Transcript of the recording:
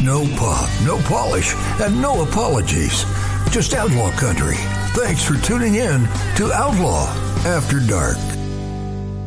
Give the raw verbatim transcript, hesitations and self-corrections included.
No pop, no polish, and no apologies. Just outlaw country. Thanks for tuning in to Outlaw After Dark.